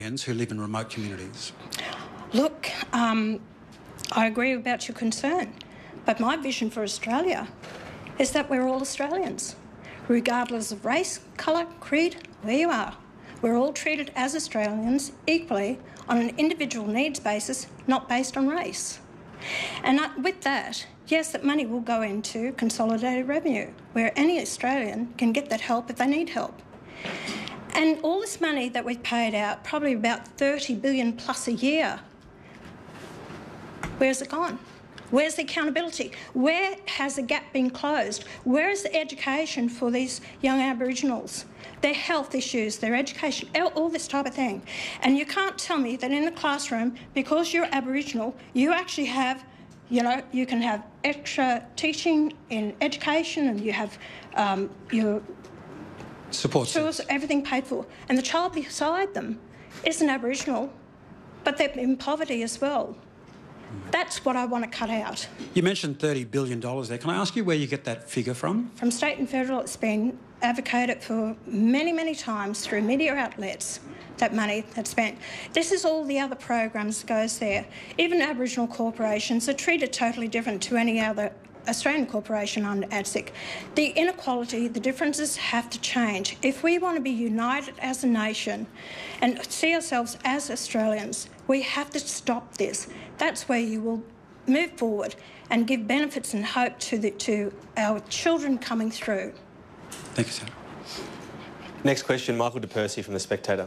who live in remote communities? Look, I agree about your concern, but my vision for Australia is that we're all Australians, regardless of race, colour, creed, where you are. We're all treated as Australians equally on an individual needs basis, not based on race. And with that, yes, that money will go into consolidated revenue, where any Australian can get that help if they need help. And all this money that we've paid out, probably about 30 billion plus a year, where's it gone? Where's the accountability? Where has the gap been closed? Where is the education for these young Aboriginals? Their health issues, their education, all this type of thing. And you can't tell me that in the classroom, because you're Aboriginal, you actually have, you can have extra teaching in education, and you have your support tools, everything paid for. And the child beside them isn't Aboriginal, but they're in poverty as well. That's what I want to cut out. You mentioned $30 billion there. Can I ask you where you get that figure from? From state and federal. It's been advocated for many, many times through media outlets, that money that's spent. This is all the other programs that goes there. Even Aboriginal corporations are treated totally different to any other Australian corporation under ADSIC. The inequality, the differences have to change. If we want to be united as a nation and see ourselves as Australians, we have to stop this. That's where you will move forward and give benefits and hope to our children coming through. Thank you, Senator. Next question, Michael De Percy from The Spectator.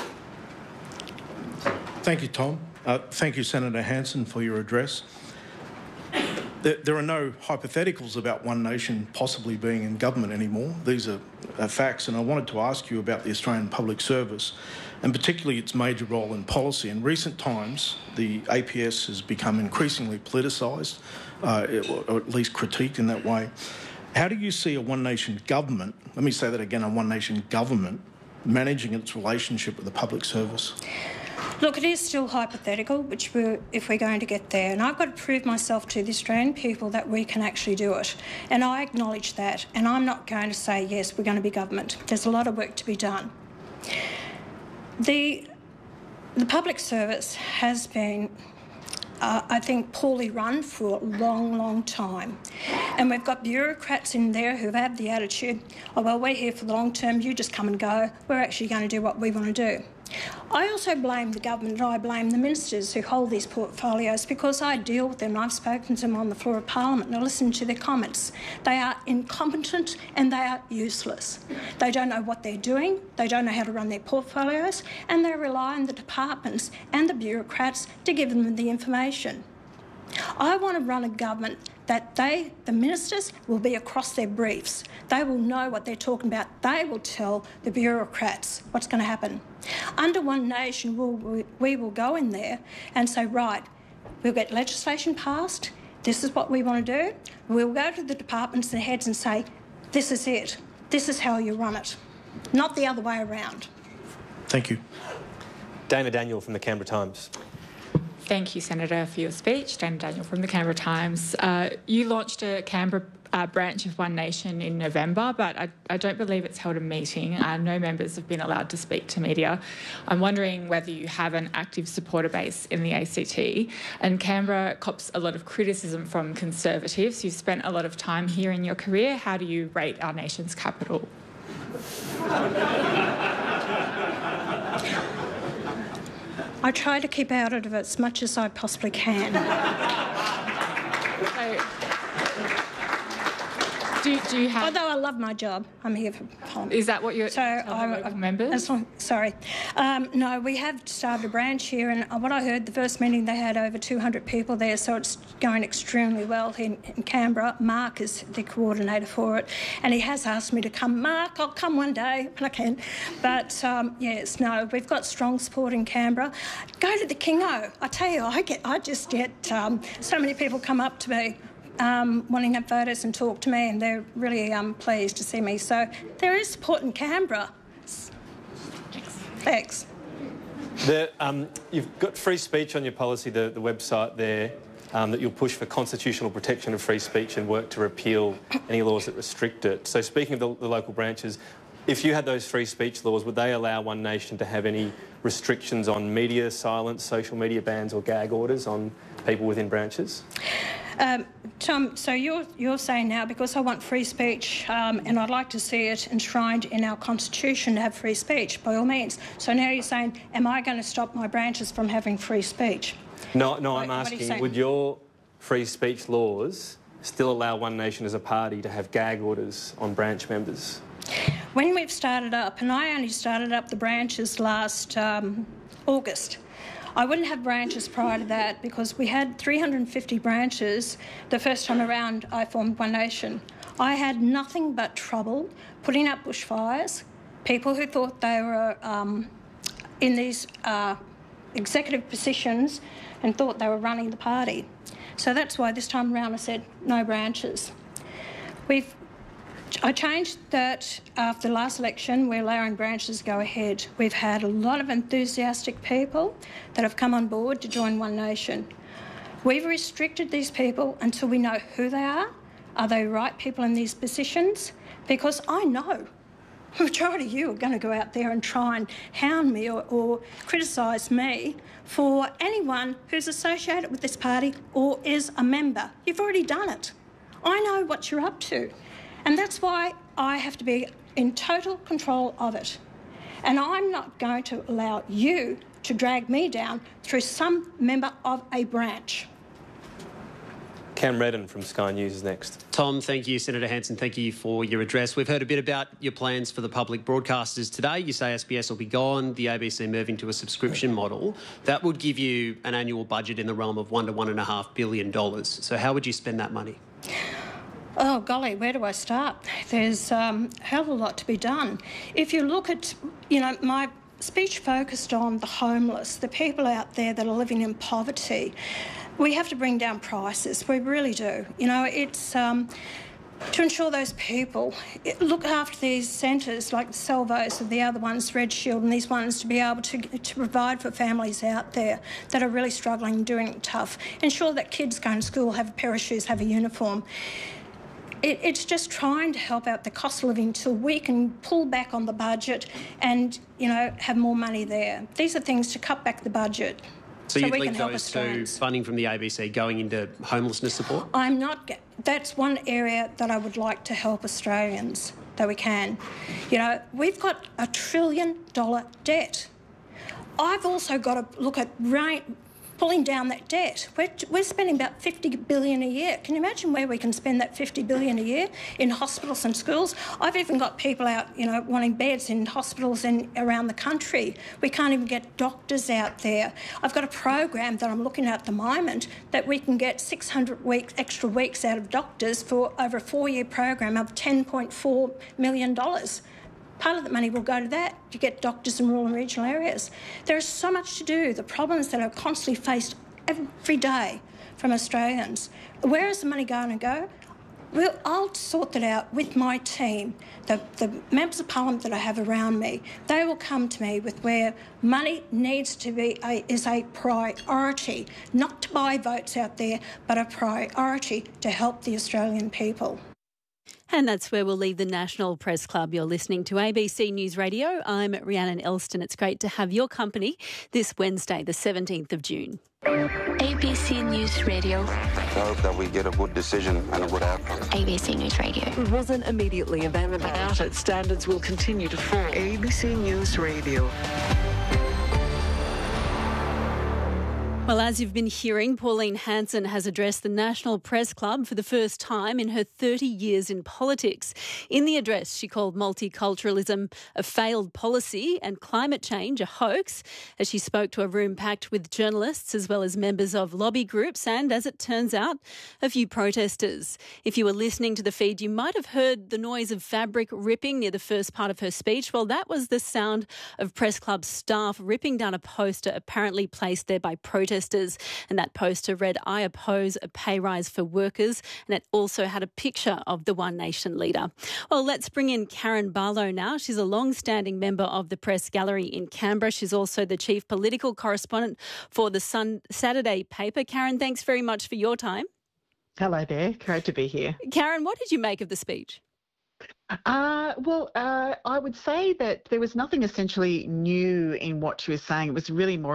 Thank you, Tom. Thank you, Senator Hanson, for your address. There are no hypotheticals about One Nation possibly being in government anymore. These are facts, and I wanted to ask you about the Australian Public Service, and particularly its major role in policy. In recent times, the APS has become increasingly politicised, or at least critiqued in that way. How do you see a One Nation government, let me say that again, a One Nation government, managing its relationship with the public service? Look, it is still hypothetical, if we're going to get there. And I've got to prove myself to the Australian people that we can actually do it. And I acknowledge that. And I'm not going to say, yes, we're going to be government. There's a lot of work to be done. The public service has been, I think, poorly run for a long, long time. And we've got bureaucrats in there who have the attitude, oh, well, we're here for the long term, you just come and go. We're actually going to do what we want to do. I also blame the government, and I blame the ministers who hold these portfolios, because I deal with them. I've spoken to them on the floor of Parliament and I listen to their comments. They are incompetent and they are useless. They don't know what they're doing, they don't know how to run their portfolios, and they rely on the departments and the bureaucrats to give them the information. I want to run a government that the ministers, will be across their briefs. They will know what they're talking about. They will tell the bureaucrats what's going to happen. Under One Nation, we will go in there and say, right, we'll get legislation passed. This is what we want to do. We'll go to the departments and heads and say, this is it. This is how you run it. Not the other way around. Thank you. Dana Daniel from the Canberra Times. Thank you, Senator, for your speech. Dana Daniel from the Canberra Times. You launched a Canberra branch of One Nation in November, but I don't believe it's held a meeting. No members have been allowed to speak to media. I'm wondering whether you have an active supporter base in the ACT. And Canberra cops a lot of criticism from Conservatives. You've spent a lot of time here in your career. How do you rate our nation's capital? I try to keep out of it as much as I possibly can. Do you have... Although I love my job, I'm here for Parliament. Is that what you're telling members? Sorry. No, we have started a branch here, and what I heard, the first meeting they had over 200 people there, so it's going extremely well in Canberra. Mark is the coordinator for it, and he has asked me to come. Mark, I'll come one day when I can. But, yes, no, we've got strong support in Canberra. Go to the Kingo. I tell you, I just get so many people come up to me wanting to have photos and talk to me, and they're really pleased to see me. So there is support in Canberra. Thanks. You've got free speech on your policy, the website there, that you'll push for constitutional protection of free speech and work to repeal any laws that restrict it. So speaking of the local branches, if you had those free speech laws, would they allow One Nation to have any restrictions on media silence, social media bans or gag orders on people within branches? Tom, so you're saying now, because I want free speech and I'd like to see it enshrined in our constitution to have free speech, by all means. So now you're saying, am I going to stop my branches from having free speech? No, I'm asking, would your free speech laws still allow One Nation as a party to have gag orders on branch members? When we've started up, and I only started up the branches last August, I wouldn't have branches prior to that because we had 350 branches the first time around I formed One Nation. I had nothing but trouble putting up bushfires, people who thought they were in these executive positions and thought they were running the party. So that's why this time around I said no branches. I changed that after the last election. We're allowing branches to go ahead. We've had a lot of enthusiastic people that have come on board to join One Nation. We've restricted these people until we know who they are. Are they right people in these positions? Because I know the majority of you are going to go out there and try and hound me or criticise me for anyone who's associated with this party or is a member. You've already done it. I know what you're up to. And that's why I have to be in total control of it. And I'm not going to allow you to drag me down through some member of a branch. Cam Redden from Sky News is next. Tom, thank you. Senator Hanson, thank you for your address. We've heard a bit about your plans for the public broadcasters today. You say SBS will be gone, the ABC moving to a subscription model. That would give you an annual budget in the realm of $1 to $1.5 billion. So how would you spend that money? Oh, golly, where do I start? There's a hell of a lot to be done. If you look at, my speech focused on the homeless, the people out there that are living in poverty. We have to bring down prices. We really do. It's to ensure those people look after these centres like the Salvos and the other ones, Red Shield and these ones, to be able to provide for families out there that are really struggling and doing it tough. Ensure that kids going to school have a pair of shoes, have a uniform. It's just trying to help out the cost of living till we can pull back on the budget and, have more money there. These are things to cut back the budget. So you'd link those to funding from the ABC going into homelessness support? That's one area that I would like to help Australians, that we can. We've got $1 trillion debt. I've also got to look at pulling down that debt. We're spending about $50 billion a year. Can you imagine where we can spend that $50 billion a year in hospitals and schools? I've even got people out, wanting beds in hospitals around the country. We can't even get doctors out there. I've got a program that I'm looking at the moment that we can get 600 extra weeks out of doctors for over a 4-year program of $10.4 million. Part of the money will go to that, to get doctors in rural and regional areas. There is so much to do. The problems that are constantly faced every day from Australians. Where is the money going to go? I'll sort that out with my team, the members of Parliament that I have around me. They will come to me with where money needs to be is a priority, not to buy votes out there, but a priority to help the Australian people. And that's where we'll leave the National Press Club. You're listening to ABC News Radio. I'm Rhiannon Elston. It's great to have your company this Wednesday, the 17th of June. ABC News Radio. I hope that we get a good decision and a good outcome. ABC News Radio. It wasn't immediately available. Without it, standards will continue to fall. ABC News Radio. Well, as you've been hearing, Pauline Hanson has addressed the National Press Club for the first time in her 30 years in politics. In the address, she called multiculturalism a failed policy and climate change a hoax, as she spoke to a room packed with journalists as well as members of lobby groups and, as it turns out, a few protesters. If you were listening to the feed, you might have heard the noise of fabric ripping near the first part of her speech. Well, that was the sound of Press Club staff ripping down a poster apparently placed there by protesters. And that poster read, "I oppose a pay rise for workers," and it also had a picture of the One Nation leader. Well, let's bring in Karen Barlow now. She's a long-standing member of the Press Gallery in Canberra. She's also the chief political correspondent for the Saturday paper. Karen, thanks very much for your time. Hello there. Great to be here. Karen, what did you make of the speech? I would say that there was nothing essentially new in what she was saying. It was really more